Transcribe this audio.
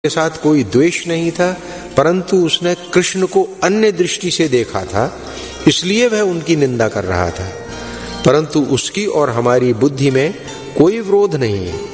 के साथ कोई द्वेष नहीं था, परंतु उसने कृष्ण को अन्य दृष्टि से देखा था, इसलिए वह उनकी निंदा कर रहा था। परंतु उसकी और हमारी बुद्धि में कोई विरोध नहीं है।